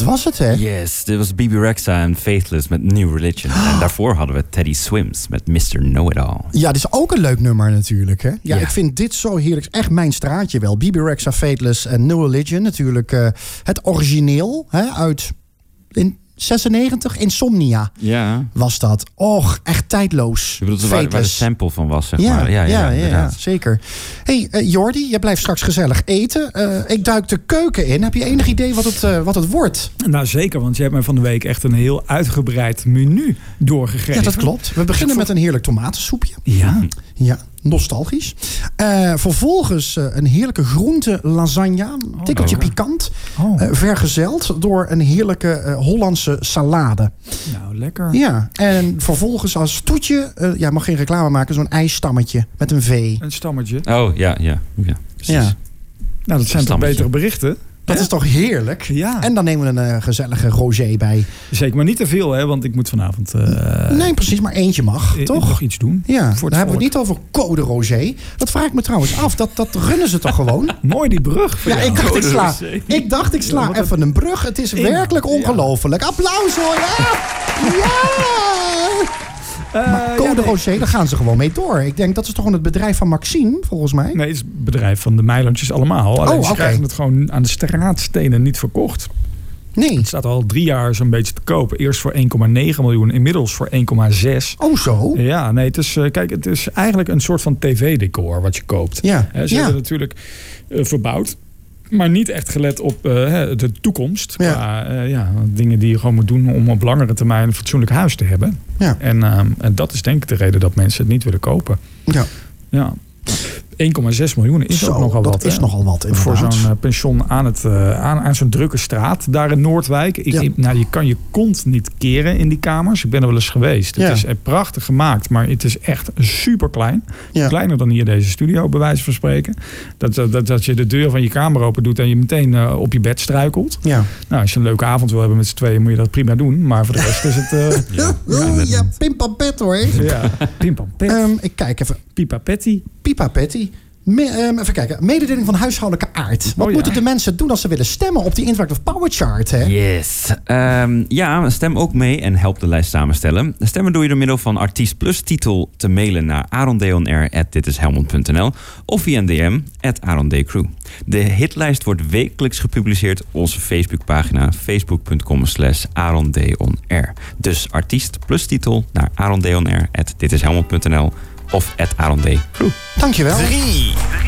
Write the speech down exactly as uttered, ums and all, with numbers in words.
was het, hè? Yes, dit was B B Rexha en Faithless met New Religion. Oh. En daarvoor hadden we Teddy Swims met mister Know-It-All. Ja, dit is ook een leuk nummer natuurlijk, hè? Ja, ja. ik vind dit zo heerlijk. Echt mijn straatje wel. B B Rexha, Faithless en New Religion. Natuurlijk uh, het origineel hè, uit... In zesennegentig, Insomnia ja. was dat. Och, echt tijdloos. Je bedoelt waar, waar de sample van was, zeg ja, maar. Ja, ja, ja, ja, ja zeker. Hey, uh, Jordi, je blijft straks gezellig eten. Uh, ik duik de keuken in. Heb je enig idee wat het, uh, wat het wordt? Nou, zeker, want je hebt mij van de week echt een heel uitgebreid menu doorgegeven. Ja, dat klopt. We beginnen met een heerlijk tomatensoepje. Ja. Ja, nostalgisch. Uh, vervolgens uh, een heerlijke groente lasagne. Een tikkeltje oh, pikant. Oh. Uh, vergezeld door een heerlijke uh, Hollandse salade. Nou, lekker. Ja, en vervolgens als toetje, uh, ja, mag geen reclame maken, zo'n ijsstammetje met een V. Een stammetje. Oh, ja, ja. ja, ja. Nou, dat zijn toch betere berichten? Dat He? is toch heerlijk? Ja. En dan nemen we een uh, gezellige rosé bij. Zeker, maar niet te veel, hè? Want ik moet vanavond... Uh, nee, precies, maar eentje mag, e- toch? Nog iets doen. Ja, voor dan hebben we volk. het niet over code rosé. Dat vraag ik me trouwens af. Dat, dat runnen ze toch gewoon? Mooi, die brug. Ja, ik dacht ik, sla, ik dacht, ik sla ja, even een brug. Het is in, werkelijk ongelooflijk. Ja. Applaus hoor, ja! Ja! Uh, maar Code ja, nee. Rosé, daar gaan ze gewoon mee door. Ik denk, dat is toch gewoon het bedrijf van Maxime, volgens mij? Nee, het is het bedrijf van de Meilandjes allemaal. Alleen oh, ze okay. krijgen het gewoon aan de straatstenen niet verkocht. Nee. Het staat al drie jaar zo'n beetje te kopen. Eerst voor één komma negen miljoen, inmiddels voor één komma zes. Oh, zo? Ja, nee, het is, uh, kijk, het is eigenlijk een soort van tv-decor wat je koopt. Ja. He, ze ja. hebben natuurlijk uh, verbouwd. Maar niet echt gelet op uh, de toekomst. Ja. Qua uh, ja, dingen die je gewoon moet doen om op langere termijn een fatsoenlijk huis te hebben. Ja. En, uh, en dat is denk ik de reden dat mensen het niet willen kopen. Ja. Ja. één komma zes miljoen is Zo, ook nogal dat wat. Dat is hè? nogal wat, inderdaad. Voor zo'n uh, pension aan, het, uh, aan, aan zo'n drukke straat daar in Noordwijk. Ik, ja. ik, nou, je kan je kont niet keren in die kamers. Ik ben er wel eens geweest. Het ja. is prachtig gemaakt, maar het is echt super klein. Ja. Kleiner dan hier deze studio, bij wijze van spreken. Dat, dat, dat je de deur van je kamer open doet en je meteen uh, op je bed struikelt. Ja. Nou, als je een leuke avond wil hebben met z'n tweeën, moet je dat prima doen. Maar voor de rest is het... Uh, ja, ja, ja pimpampet hoor. Ja, pimpampet. Um, ik kijk even. Pipapetti. Pipapetti. Me, um, even kijken. Mededeling van huishoudelijke aard. Wat oh, moeten ja. de mensen doen als ze willen stemmen op die Interactive Power Chart? Hè? Yes. Um, ja, stem ook mee en help de lijst samenstellen. Stemmen doe je door middel van artiest plus titel te mailen naar arondonair at ditishelmond punt n l of via een D M at arondcrew. De hitlijst wordt wekelijks gepubliceerd op onze Facebookpagina facebook punt com slash arondonair. Dus artiest plus titel naar arondonair at ditishelmond punt n l of at arondcrew. Dankjewel. Drie.